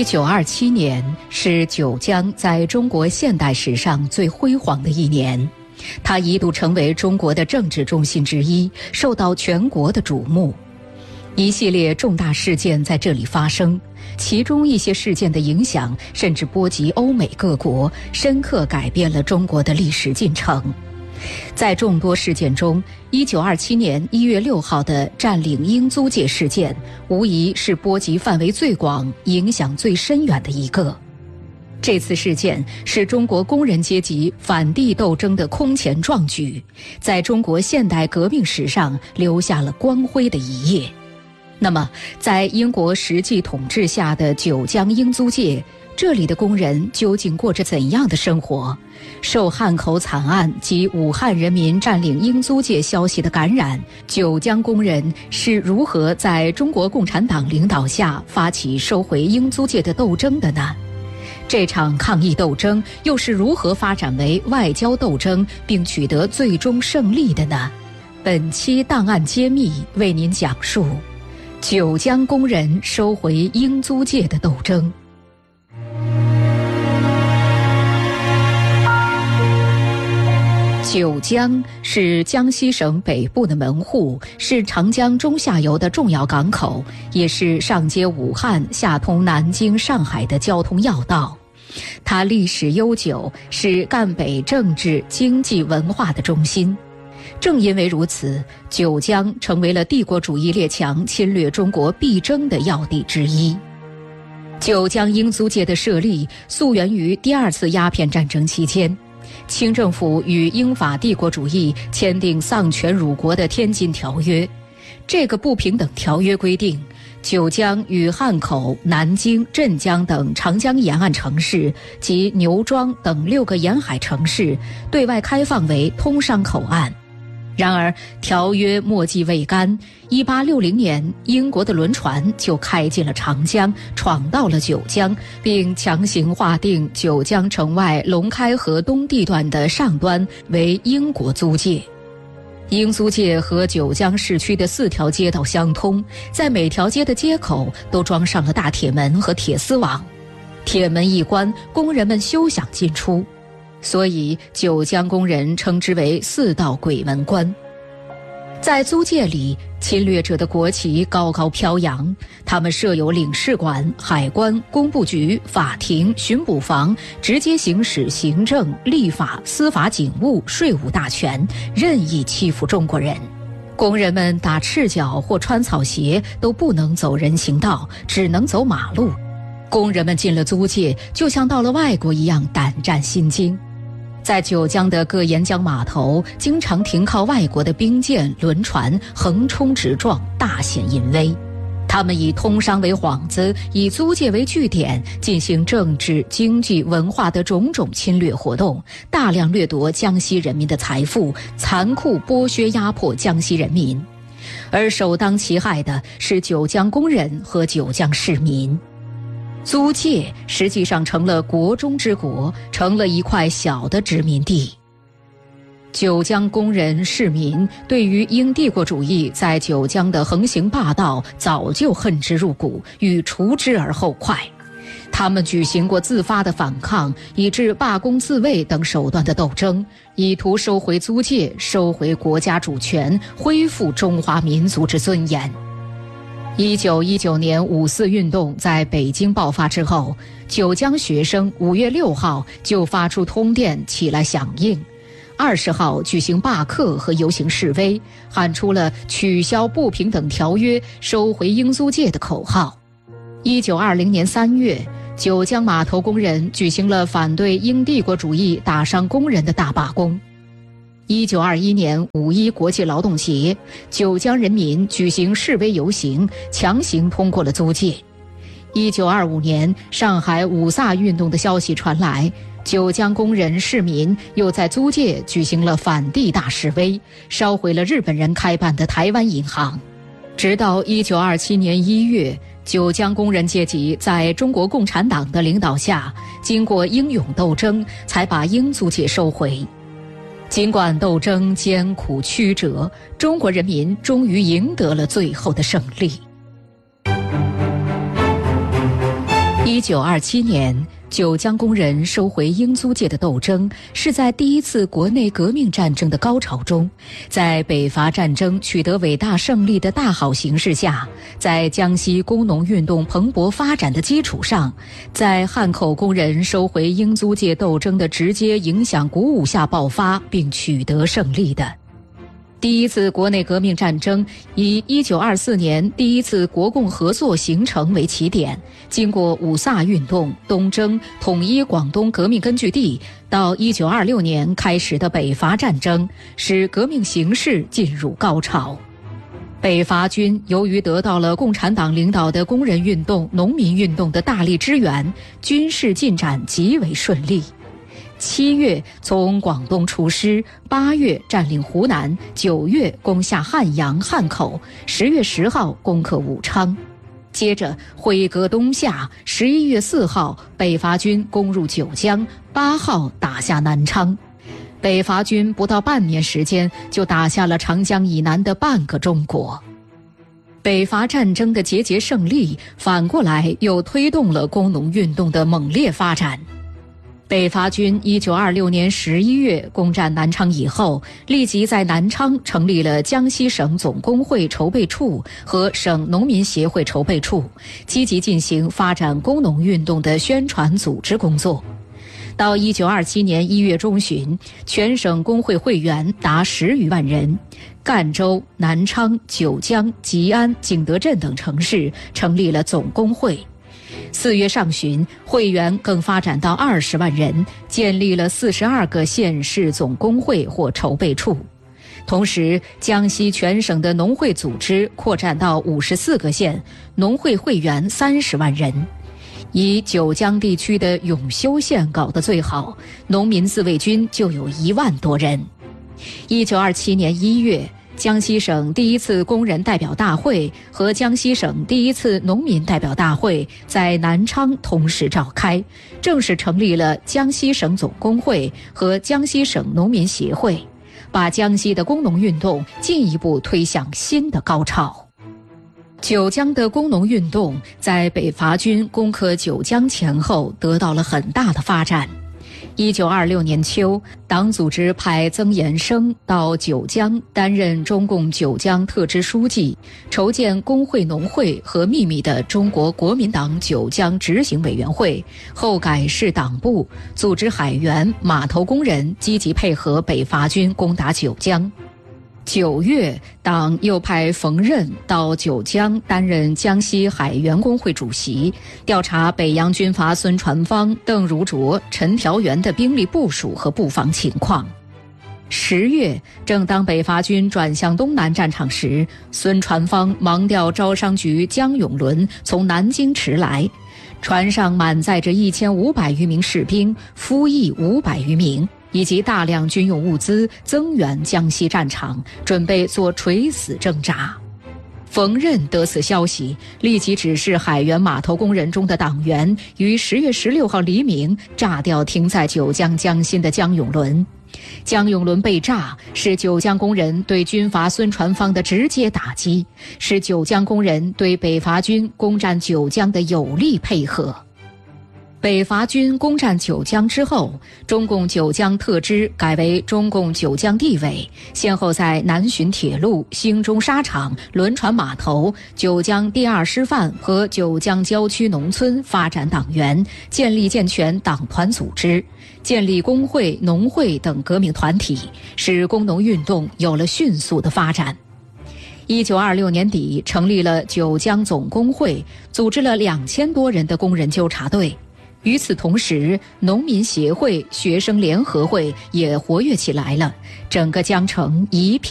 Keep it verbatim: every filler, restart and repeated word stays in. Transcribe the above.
一九二七年是九江在中国现代史上最辉煌的一年，它一度成为中国的政治中心之一，受到全国的瞩目。一系列重大事件在这里发生，其中一些事件的影响甚至波及欧美各国，深刻改变了中国的历史进程。在众多事件中，一九二七年一月六号的占领英租界事件，无疑是波及范围最广、影响最深远的一个。这次事件是中国工人阶级反帝斗争的空前壮举，在中国现代革命史上留下了光辉的一页。那么，在英国实际统治下的九江英租界，这里的工人究竟过着怎样的生活？受汉口惨案及武汉人民占领英租界消息的感染，九江工人是如何在中国共产党领导下发起收回英租界的斗争的呢？这场抗议斗争又是如何发展为外交斗争并取得最终胜利的呢？本期档案揭秘为您讲述九江工人收回英租界的斗争。九江是江西省北部的门户，是长江中下游的重要港口，也是上接武汉、下通南京、上海的交通要道。它历史悠久，是赣北政治、经济、文化的中心。正因为如此，九江成为了帝国主义列强侵略中国必争的要地之一。九江英租界的设立溯源于第二次鸦片战争期间，清政府与英法帝国主义签订丧权辱国的天津条约。这个不平等条约规定，九江与汉口、南京、镇江等长江沿岸城市及牛庄等六个沿海城市对外开放为通商口岸。然而，条约墨迹未干，一八六零年，英国的轮船就开进了长江，闯到了九江，并强行划定九江城外龙开河东地段的上端为英国租界。英租界和九江市区的四条街道相通，在每条街的街口都装上了大铁门和铁丝网，铁门一关，工人们休想进出。所以九江工人称之为四道鬼门关。在租界里，侵略者的国旗高高飘扬，他们设有领事馆、海关、工部局、法庭、巡捕房，直接行使行政、立法、司法、警务、税务大权，任意欺负中国人。工人们打赤脚或穿草鞋都不能走人行道，只能走马路。工人们进了租界，就像到了外国一样胆战心惊。在九江的各沿江码头，经常停靠外国的兵舰、轮船，横冲直撞，大显淫威。他们以通商为幌子，以租界为据点，进行政治、经济、文化的种种侵略活动，大量掠夺江西人民的财富，残酷剥削压迫江西人民。而首当其害的是九江工人和九江市民。租界实际上成了国中之国，成了一块小的殖民地。九江工人市民对于英帝国主义在九江的横行霸道早就恨之入骨，欲除之而后快。他们举行过自发的反抗，以致罢工自卫等手段的斗争，以图收回租界，收回国家主权，恢复中华民族之尊严。一九一九年五四运动在北京爆发之后，九江学生五月六号就发出通电起来响应，二十号举行罢课和游行示威，喊出了取消不平等条约、收回英租界的口号。一九二零年三月，九江码头工人举行了反对英帝国主义打伤工人的大罢工。一九二一年五一国际劳动节，九江人民举行示威游行，强行通过了租界。一九二五年，上海五卅运动的消息传来，九江工人市民又在租界举行了反帝大示威，烧毁了日本人开办的台湾银行。直到一九二七年一月，九江工人阶级在中国共产党的领导下，经过英勇斗争，才把英租界收回。尽管斗争艰苦曲折，中国人民终于赢得了最后的胜利。一一九二七年，九江工人收回英租界的斗争是在第一次国内革命战争的高潮中，在北伐战争取得伟大胜利的大好形势下，在江西工农运动蓬勃发展的基础上，在汉口工人收回英租界斗争的直接影响鼓舞下爆发并取得胜利的。第一次国内革命战争以一九二四年第一次国共合作形成为起点，经过五卅运动、东征、统一广东革命根据地，到一九二六年开始的北伐战争，使革命形势进入高潮。北伐军由于得到了共产党领导的工人运动、农民运动的大力支援，军事进展极为顺利。七月从广东出师，八月占领湖南，九月攻下汉阳、汉口，十月十号攻克武昌。接着挥戈东下，十一月四号北伐军攻入九江，八号打下南昌。北伐军不到半年时间就打下了长江以南的半个中国。北伐战争的节节胜利，反过来又推动了工农运动的猛烈发展。北伐军一九二六年十一月攻占南昌以后，立即在南昌成立了江西省总工会筹备处和省农民协会筹备处，积极进行发展工农运动的宣传组织工作。到一九二七年一月中旬，全省工会会员达十余万人，赣州、南昌、九江、吉安、景德镇等城市成立了总工会。四月上旬，会员更发展到二十万人，建立了四十二个县市总工会或筹备处。同时，江西全省的农会组织扩展到五十四个县，农会会员三十万人。以九江地区的永修县搞得最好，农民自卫军就有一万多人。一九二七年一月，江西省第一次工人代表大会和江西省第一次农民代表大会在南昌同时召开，正式成立了江西省总工会和江西省农民协会，把江西的工农运动进一步推向新的高潮。九江的工农运动在北伐军攻克九江前后得到了很大的发展。一九二六年秋，党组织派曾延生到九江担任中共九江特支书记，筹建工会农会和秘密的中国国民党九江执行委员会，后改市党部，组织海员、码头工人积极配合北伐军攻打九江。九月，党又派冯任到九江担任江西海员工会主席，调查北洋军阀孙传芳、邓如镯、陈调元的兵力部署和布防情况。十月，正当北伐军转向东南战场时，孙传芳忙调招商局江永伦从南京驰来，船上满载着一千五百余名士兵，夫役五百余名，以及大量军用物资增援江西战场，准备做垂死挣扎。冯任得此消息，立即指示海员码头工人中的党员于十月十六号黎明炸掉停在九江江心的江永伦。江永伦被炸，是九江工人对军阀孙传芳的直接打击，是九江工人对北伐军攻占九江的有力配合。北伐军攻占九江之后，中共九江特支改为中共九江地委，先后在南浔铁路、兴中沙场、轮船码头、九江第二师范和九江郊区农村发展党员，建立健全党团组织，建立工会、农会等革命团体，使工农运动有了迅速的发展。一九二六年底，成立了九江总工会，组织了两千多人的工人纠察队。与此同时，农民协会、学生联合会也活跃起来了，整个江城一片